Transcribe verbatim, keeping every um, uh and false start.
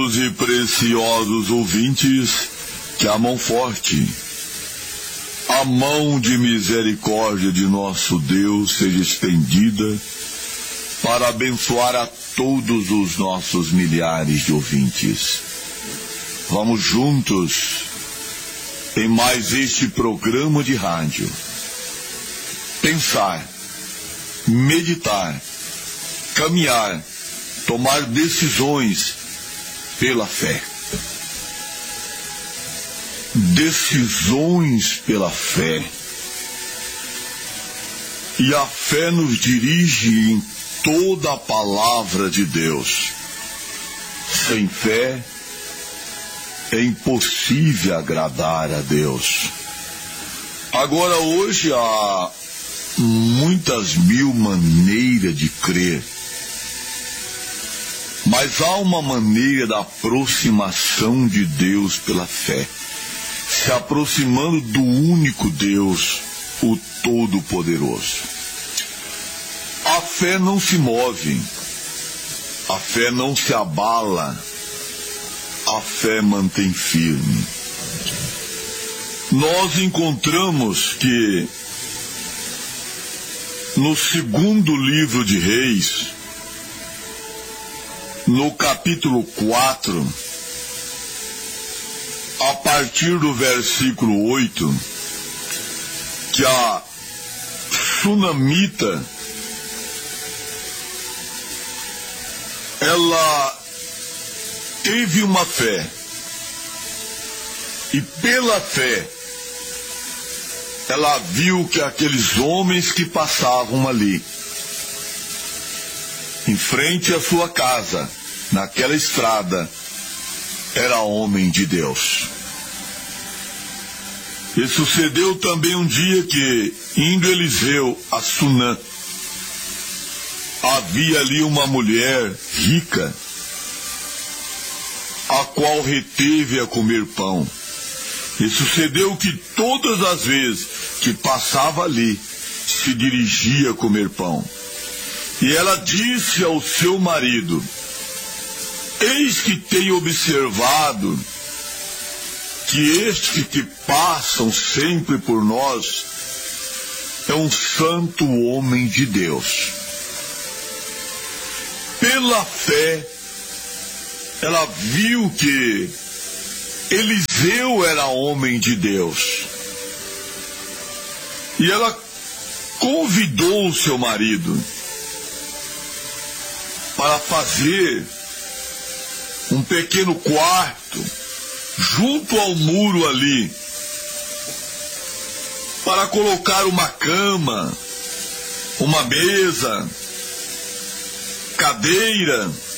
E preciosos ouvintes que amam forte, a mão de misericórdia de nosso Deus seja estendida para abençoar a todos os nossos milhares de ouvintes. Vamos juntos em mais este programa de rádio pensar, meditar, caminhar, tomar decisões pela fé. Decisões pela fé. E a fé nos dirige em toda a palavra de Deus. Sem fé é impossível agradar a Deus. Agora, hoje há muitas mil maneiras de crer. Mas há uma maneira da aproximação de Deus pela fé, se aproximando do único Deus, o Todo-Poderoso. A fé não se move, a fé não se abala, a fé mantém firme. Nós encontramos que no segundo livro de Reis, no capítulo quatro, a partir do versículo oito, que a sunamita, ela teve uma fé, e pela fé, ela viu que aqueles homens que passavam ali, em frente à sua casa, naquela estrada, era homem de Deus. E sucedeu também um dia que, indo Eliseu a Sunã, havia ali uma mulher rica, a qual reteve a comer pão. E sucedeu que todas as vezes que passava ali, se dirigia a comer pão. E ela disse ao seu marido: eis que tenho observado que este que passam sempre por nós é um santo homem de Deus. Pela fé, ela viu que Eliseu era homem de Deus. E ela convidou o seu marido para fazer um pequeno quarto junto ao muro ali, para colocar uma cama, uma mesa, cadeira,